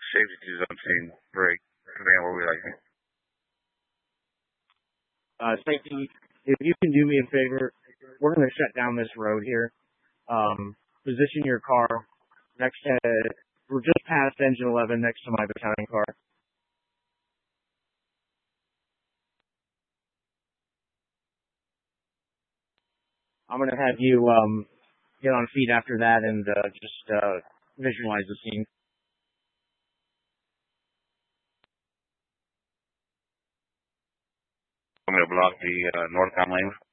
safety zone seem very convenient where we like it. Safety, if you can do me a favor, we're going to shut down this road here. Position your car next to, we're just past engine 11 next to my battalion car. I'm going to have you get on feet after that and just visualize the scene. I'm going to block the northbound lane.